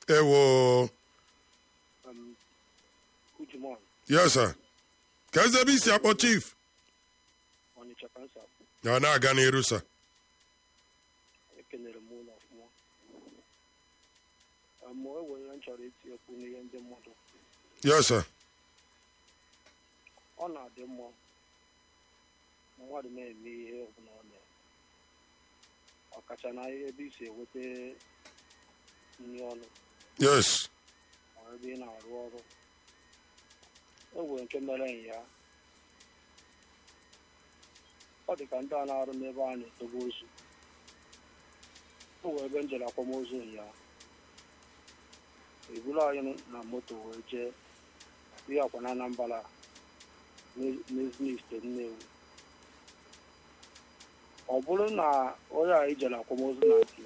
Ewo. Good morning. Yes, sir. Kazebi si akpọ chief. Onitsha kansa. Na na-aga n'iru, sir. Ekenere m ụlọ ọfụma. Enwere m chọrọ iti okwu n'ihe ndị mmadụ. Yes, sir. Ọ na-adị mma mmadụ na-eme ihe ọbụla ọ na-eme. Ọkacha na ebe isi eweta nri ọnụ. Yes. Ebe ị na-arụ ọrụ. Enwere nke mere ya. Ọ dị ka ndị a na-arụ n'ebe a na-edobe ozu. O wee ebe njere akwamozu ya. Eburu anyị na moto wee jee ihe akwa na Anambra n'Eziniste Nnewi. Ọ bụrụ na onye a ijere akwamozu na nke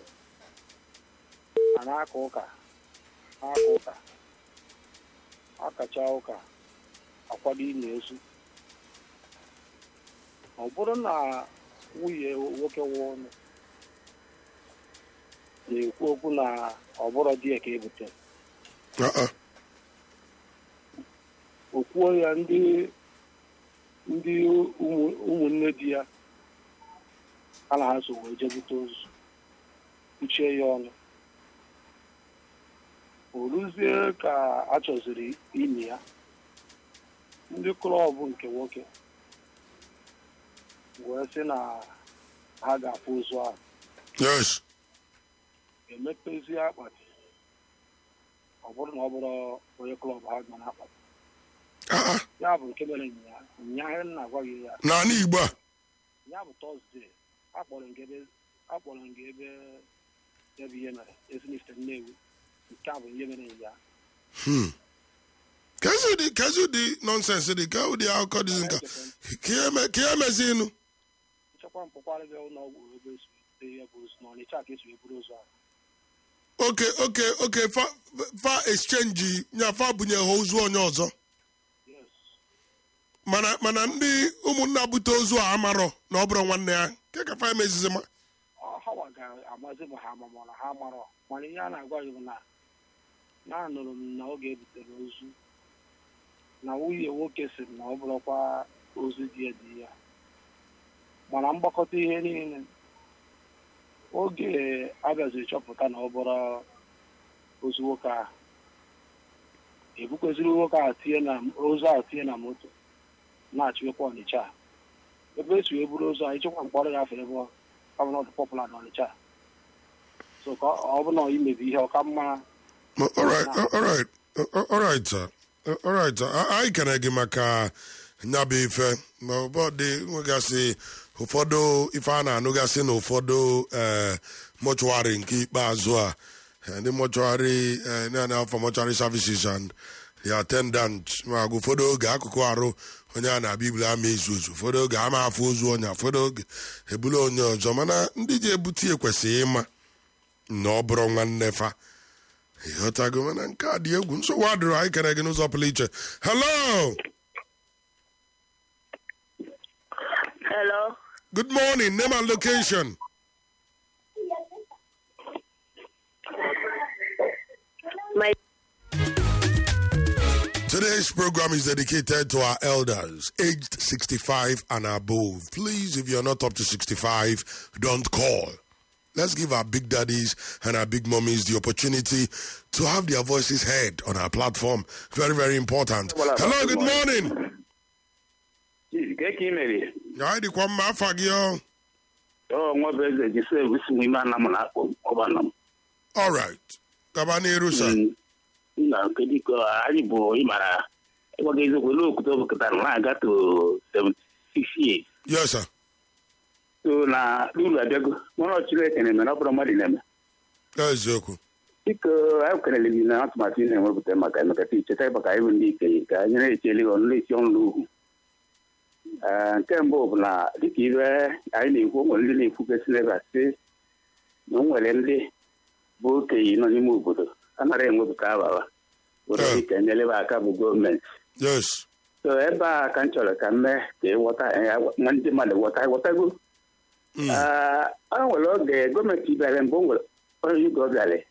a na-aka ụka akacha ụka akwado inye ozu. Ọ bụrụ na nwunye nwoke nwụọ ọnụ na-ekwu okwu na ọ bụrụ di ya ka ebutere. O kwuo ya ndị ụmụnne di ya a na-azụ wee jebute ozu kpuchie ya ọnụ. O ruzie ka a chọziri ili ya, ndị klọb nke nwoke wee sị na ha ga-afụ ozu ahụ. Yes. Emepezi akpati. Ọ bụrụ na ọ bụrụ onye klọb ha gba n'akpati. Ya bụ nke mere nyaa na-agwa gị ya. N'ala Igbo a. Ya bụ Tọzdee akpọrọ nga ebe ihe mere Eziniste Nnewi. Nke a bụ ihe mere ya. Kazu di nonsense di ka ụdị akụkọ dị nka. Ka ya mezi inu. Nchekwa mpụkwara gị ụlọ ọgwụ ebe ihe bụ ozu n'Ọnịcha ka esi eburu ozu ahụ. Okay, fa exchange nya fa bunye ha ozu onye ọzọ. Mana ndị ụmụnna bute ozu a amarọ na ọ bụrụ nwanne ya. Ke ka fa emezizi ma. Ha ga-amazi ma ha amamọ na ha amarọ. Mana ihe a na-agwa gị bụ na anụrụ m na oge ebutere ozu na nwunye nwoke sị na ọ bụrụkwa ozu dị ya. Mana mgbakọta ihe niile oge abịaziri chọpụta na ọ bụrụ ozu nwoke ahụ, ebukweziri nwoke ahụ ozu ahụ tinye na moto na-achịkwa Ọnịcha. Ebe esi wee buru ozu ahụ ịchekwa mkpọrọ ya afọ ebe ọ bụ ọdụ pọpụla na Ọnịcha. So ka ọ bụ na imebi ihe ọka mma. All right, sir. Anyị kere gị maka nyabụ ife ma ọ bụ dị nwegasị ụfọdụ ife a na-anụgasị na ụfọdụ mọchụarị nke ikpeazụ a ndị mọchụarị na-afọ mọchụarị services and the attendant ma ụfọdụ oge akụkụ arụ onye a na-abịa ibulu ama izu ozu, ụfọdụ oge ama afọ ozu onye, ụfọdụ oge ebulu onye ọzọ, mana ndị ji ebute ekwesịghị ịma na ọ bụrụ nwanne fa. Ịghọtago mana nke a dị egwu. Nsogbu adịrị anyị kere gị n'ụzọ pụrụ iche. Hello. Good morning. Name and location. Today's program is dedicated to our elders aged 65 and above. Please, if you're not up to 65, don't call. Let's give our big daddies and our big mummies the opportunity to have their voices heard on our platform. Very, very important. Hello, good morning. All right. Kabani sir. Yes, sir. So na lulu adego mono chile kene me na bro mari neme kazoku iko ayo kene le na atmati ne mo bute maka no kati cheta baka ibu ndi ke ka nyene chele on le sion lu tembo bla dikiwe ai ni ko mo le ni fu ke sile ba se no nwere ndi bo ke no ni mu bodo anare mo buka baba oro ke nyele ba ka bu government. Yes. So eba kan chola kan me ke wota ngandi ma le wota go. Well, the government is very important. You go there.